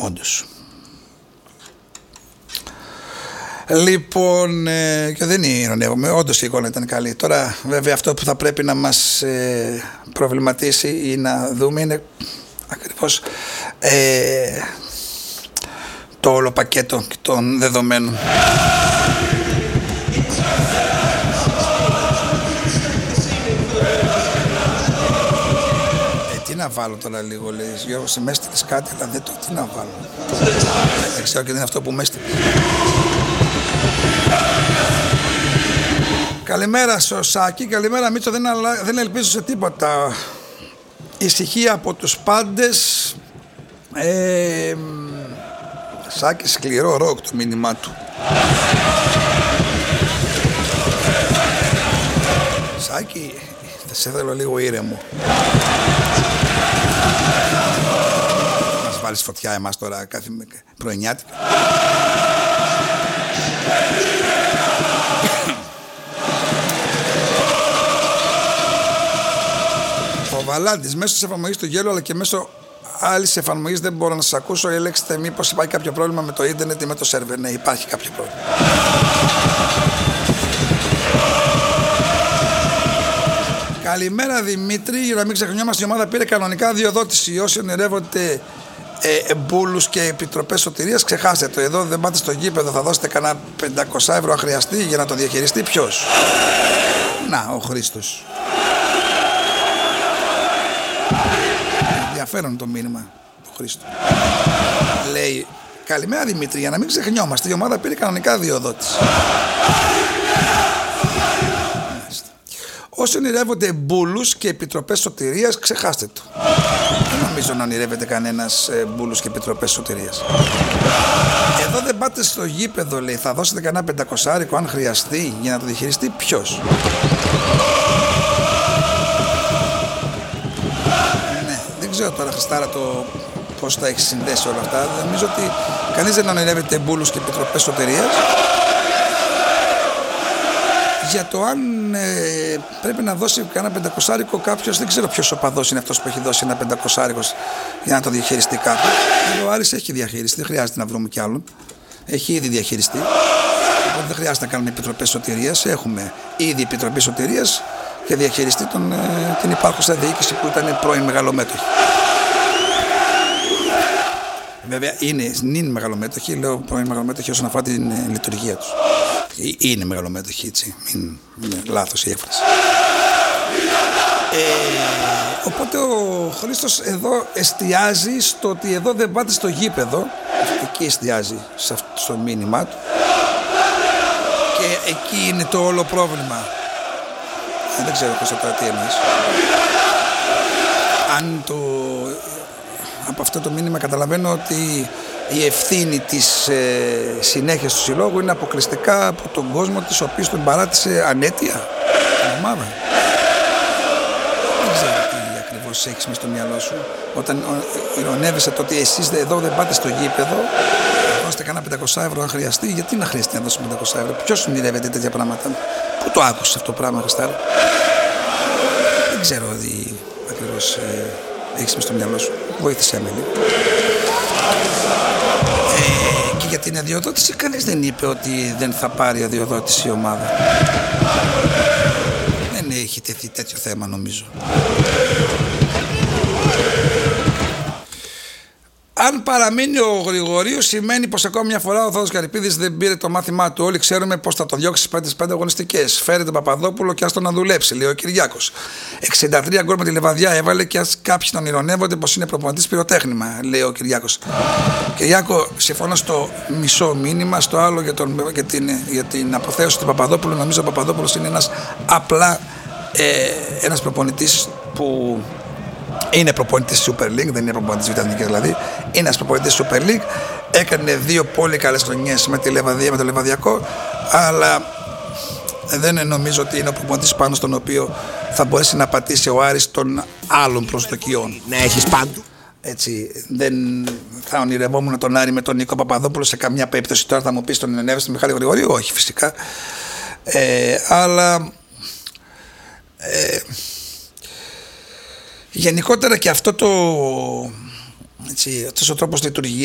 Όντως. Λοιπόν, και δεν ειρωνεύομαι, όντως η εικόνα ήταν καλή. Τώρα βέβαια αυτό που θα πρέπει να μας προβληματίσει ή να δούμε είναι ακριβώς το όλο πακέτο των δεδομένων. Τι να βάλω τώρα λίγο, λέει Γιώργο, σε μέστηκες κάτι, αλλά δεν το τι να βάλω. Δεν ξέρω και δεν είναι αυτό που μέστηκες. Καλημέρα Σάκη, καλημέρα Μίτσο, δεν ελπίζω σε τίποτα. Ησυχία από τους πάντες. Σάκη, σκληρό ροκ το μήνυμά του. Σάκη, θα σε θέλω λίγο ήρεμο. Μας βάλεις φωτιά εμάς τώρα κάθε πρωινιάτικα. Ο Βαλάντης, μέσω της εφαρμογής του Γέλου αλλά και μέσω άλλης εφαρμογής δεν μπορώ να σας ακούσω. Ελέγξτε μήπως υπάρχει κάποιο πρόβλημα με το ίντερνετ ή με το σερβερ. Ναι, υπάρχει κάποιο πρόβλημα. Καλημέρα Δημήτρη, για να μην ξεχνιόμαστε, η ομάδα πήρε κανονικά διοδότηση. Όσοι ονειρεύονται μπούλους και επιτροπές σωτηρίας, ξεχάστε το. Εδώ δεν πάτε στο γήπεδο, θα δώσετε κανένα 500 ευρώ αν χρειαστεί για να το διαχειριστεί. Ποιος? Να, ο Χρήστος. Ενδιαφέρον το μήνυμα του Χρήστου. Λέει, καλημέρα Δημήτρη, για να μην ξεχνιόμαστε, η ομάδα πήρε κανονικά διοδότηση. Όσοι ονειρεύονται μπούλους και επιτροπές σωτηρίας, ξεχάστε το. Δεν νομίζω να ονειρεύεται κανένας μπούλους και επιτροπές σωτηρίας. Εδώ δεν πάτε στο γήπεδο, λέει, θα δώσετε κανένα 500 αν χρειαστεί για να το διαχειριστεί. Ποιος? Ναι, δεν ξέρω τώρα Χριστάρα το πώς θα έχει συνδέσει όλα αυτά. Νομίζω ότι κανείς δεν ονειρεύεται μπούλους και επιτροπές σωτηρίας. Για το αν πρέπει να δώσει κανένα 500 κάποιος, δεν ξέρω ποιος οπαδός είναι αυτός που έχει δώσει ένα 500 για να το διαχειριστεί κάπου. Ο Άρης έχει διαχειριστεί, δεν χρειάζεται να βρούμε κι άλλον. Έχει ήδη διαχειριστεί. Οπότε δεν χρειάζεται να κάνουμε επιτροπές σωτηρίας. Έχουμε ήδη επιτροπή σωτηρίας και διαχειριστεί την υπάρχουσα διοίκηση που ήταν πρώην μεγαλομέτωχη. Βέβαια είναι μεγαλομέτωχοι, λέω πρώην μεγαλομέτωχοι όσον αφορά την λειτουργία τους. Είναι μεγαλομέτωχοι, έτσι, μην είναι λάθος η έκφραση. Οπότε ο Χρήστος εδώ εστιάζει στο ότι εδώ δεν πάτε στο γήπεδο, εκεί εστιάζει στο μήνυμά του και εκεί είναι το όλο πρόβλημα. Δεν ξέρω πώς θα τι εννοείς. Αν από αυτό το μήνυμα καταλαβαίνω ότι η ευθύνη της συνέχειας του συλλόγου είναι αποκλειστικά από τον κόσμο της, ο οποίος τον παράτησε ανέτεια την ομάδα. Δεν ξέρω τι ακριβώς έχεις μες στο μυαλό σου όταν ειρωνεύεσαι το ότι εσείς εδώ δεν πάτε στο γήπεδο, δώστε κανένα 500 ευρώ αν χρειαστεί. Γιατί να χρειαστεί να δώσει 500 ευρώ? Ποιος ονειρεύεται τέτοια πράγματα? Πού το άκουσες αυτό το πράγμα, Χριστάρα? Δεν ξέρω τι ακριβώς έχεις μες στο μυαλό σου. Βοήθησέ με λίγο. Και για την αδειοδότηση κανείς δεν είπε ότι δεν θα πάρει αδειοδότηση η ομάδα. Δεν έχει τεθεί τέτοιο θέμα νομίζω. Αν παραμείνει ο Γρηγορίος, σημαίνει πως ακόμα μια φορά ο Θόδωρος Καρυπίδης δεν πήρε το μάθημά του. Όλοι ξέρουμε πως θα το διώξει στις 5 αγωνιστικές. Φέρε τον Παπαδόπουλο και ας τον να δουλέψει, λέει ο Κυριάκος. 63 γκολ με τη Λεβαδιά έβαλε και ας κάποιοι τον ειρωνεύονται πως είναι προπονητής πυροτέχνημα, λέει ο Κυριάκος. Κυριάκο, συμφωνώ στο μισό μήνυμα, στο άλλο για την αποθέωση του Παπαδόπουλου. Νομίζω ο Παπαδόπουλος είναι ένας προπονητής που. Είναι προπονητής Super League, δεν είναι προπονητής Β' Εθνικής δηλαδή. Είναι ένας προπονητής Super League. Έκανε 2 πολύ καλές χρονιές με τη Λεβαδία, με το Λεβαδιακό. Αλλά δεν νομίζω ότι είναι ο προπονητής πάνω στον οποίο θα μπορέσει να πατήσει ο Άρης των άλλων προσδοκιών. Να έχεις πάντου. Έτσι, δεν θα ονειρευόμουν τον Άρη με τον Νίκο Παπαδόπουλο σε καμιά περίπτωση. Τώρα θα μου πεις τον ονειρεύεσαι τον Μιχάλη Γρηγορίου? Όχι, φυσικά. Αλλά. Γενικότερα και αυτός ο τρόπος λειτουργίας